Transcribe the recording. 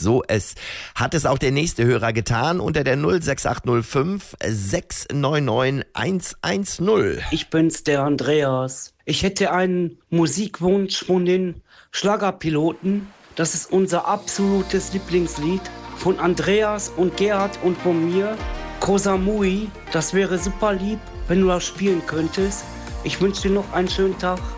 So hat es auch der nächste Hörer getan unter der 06805 699 110. Ich bin's, der Andreas. Ich hätte einen Musikwunsch von den Schlagerpiloten. Das ist unser absolutes Lieblingslied von Andreas und Gerhard und von mir. Koh Samui. Das wäre super lieb, wenn du das spielen könntest. Ich wünsche dir noch einen schönen Tag.